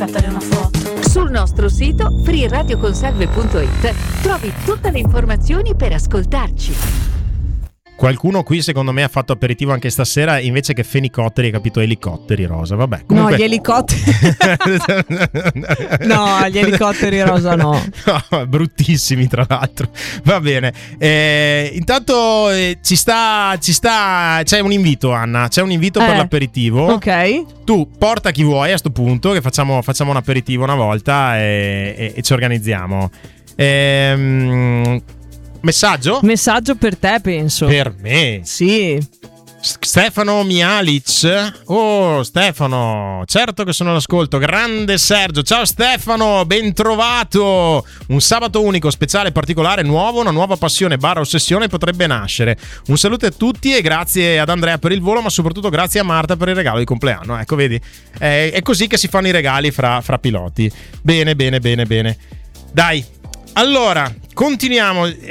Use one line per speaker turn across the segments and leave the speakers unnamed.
scattare una foto.
Sul nostro sito freeradioconserve.it trovi tutte le informazioni per ascoltarci.
Qualcuno qui secondo me ha fatto aperitivo anche stasera invece che fenicotteri, hai capito, elicotteri rosa, vabbè. Comunque...
No, gli elicotteri no, gli elicotteri rosa no.
No, bruttissimi tra l'altro. Va bene. Intanto ci sta c'è un invito, Anna, c'è un invito per l'aperitivo.
Ok.
Tu porta chi vuoi a sto punto, che facciamo un aperitivo una volta e ci organizziamo. Messaggio
per te, penso.
Per me?
Sì.
Stefano Mialic. Oh, Stefano, certo che sono all'ascolto. Grande Sergio. Ciao Stefano, ben trovato. Un sabato unico, speciale, particolare, nuovo. Una nuova passione / ossessione potrebbe nascere. Un saluto a tutti e grazie ad Andrea per il volo, ma soprattutto grazie a Marta per il regalo di compleanno. Ecco, vedi, è così che si fanno i regali fra piloti. Bene. Dai, allora continuiamo. Sì,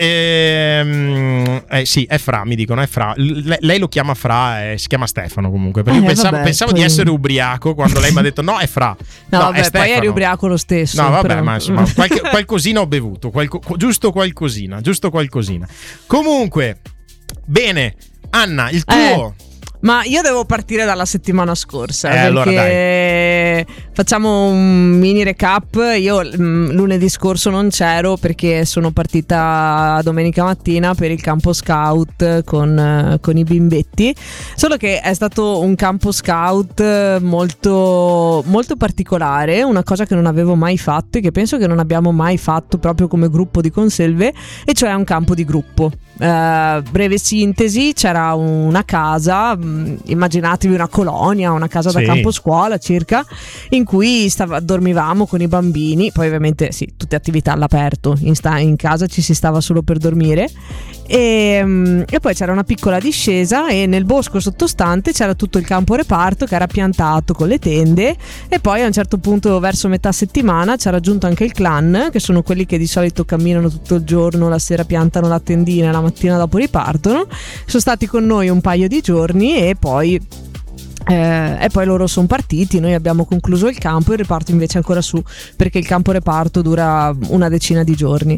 è Fra, mi dicono, è Fra. Lei lo chiama Fra, si chiama Stefano comunque. Perché io pensavo di essere ubriaco quando lei mi ha detto no, è Fra.
No, vabbè,
è Stefano.
Poi eri ubriaco lo stesso.
No, vabbè,
però...
ma insomma, qualcosina ho bevuto, giusto qualcosina. Comunque, bene, Anna, il tuo...
Ma io devo partire dalla settimana scorsa perché
allora dai.
Facciamo un mini recap. Io lunedì scorso non c'ero perché sono partita domenica mattina per il campo scout con i bimbetti. Solo che è stato un campo scout molto, molto particolare, una cosa che non avevo mai fatto e che penso che non abbiamo mai fatto proprio come gruppo di conselve, e cioè un campo di gruppo. Breve sintesi: c'era una casa, immaginatevi una colonia, una casa da campo scuola circa, in cui dormivamo con i bambini. Poi ovviamente sì, tutte attività all'aperto, in casa ci si stava solo per dormire, e poi c'era una piccola discesa e nel bosco sottostante c'era tutto il campo reparto che era piantato con le tende, e poi a un certo punto verso metà settimana c'era raggiunto anche il clan, che sono quelli che di solito camminano tutto il giorno, la sera piantano la tendina, la mattina dopo ripartono. Sono stati con noi un paio di giorni e poi loro sono partiti. Noi abbiamo concluso il campo, il reparto invece è ancora su, perché il campo reparto dura una decina di giorni.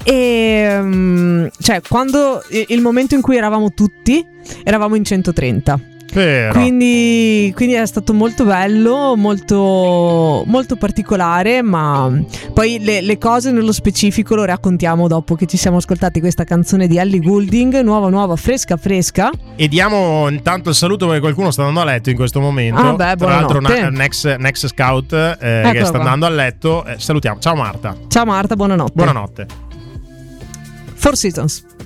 E cioè, quando il momento in cui eravamo tutti, eravamo in 130. Quindi è stato molto bello, molto, molto particolare, ma poi le cose nello specifico lo raccontiamo dopo che ci siamo ascoltati questa canzone di Ellie Goulding, nuova, fresca.
E diamo intanto il saluto perché qualcuno sta andando a letto in questo momento. Tra l'altro un ex scout che sta andando a letto. Salutiamo. Ciao Marta, buonanotte.
Four Seasons.